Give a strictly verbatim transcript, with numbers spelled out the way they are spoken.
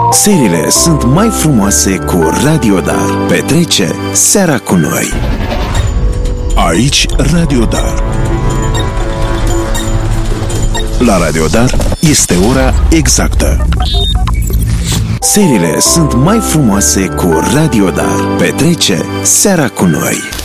Seriile sunt mai frumoase cu Radio Dar. Petrece seara cu noi. Aici Radio Dar. La Radio Dar este ora exactă. Seriile sunt mai frumoase cu Radio Dar. Petrece seara cu noi.